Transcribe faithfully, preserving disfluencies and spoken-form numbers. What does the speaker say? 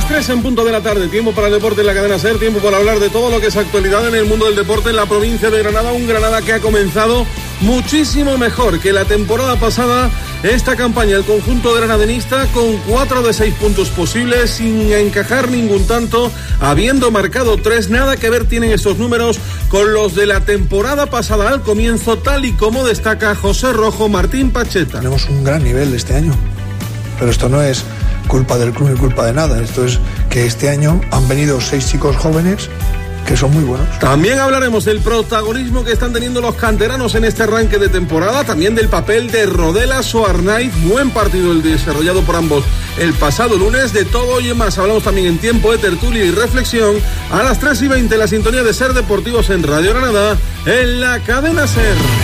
Las tres en punto de la tarde, tiempo para el deporte en la cadena SER, tiempo para hablar de todo lo que es actualidad en el mundo del deporte en la provincia de Granada. Un Granada que ha comenzado muchísimo mejor que la temporada pasada. Esta campaña, el conjunto granadenista con cuatro de seis puntos posibles, sin encajar ningún tanto, habiendo marcado tres. Nada que ver tienen estos números con los de la temporada pasada al comienzo, tal y como destaca José Rojo Martín Pacheta. Tenemos un gran nivel este año, pero esto no es culpa del club ni culpa de nada. Esto es que este año han venido seis chicos jóvenes que son muy buenos. También hablaremos del protagonismo que están teniendo los canteranos en este arranque de temporada, también del papel de Rodelas o Arnaiz. Buen partido el desarrollado por ambos el pasado lunes. De todo y más hablamos también en tiempo de tertulia y reflexión a las tres y veinte, la sintonía de SER Deportivos en Radio Granada, en la cadena SER.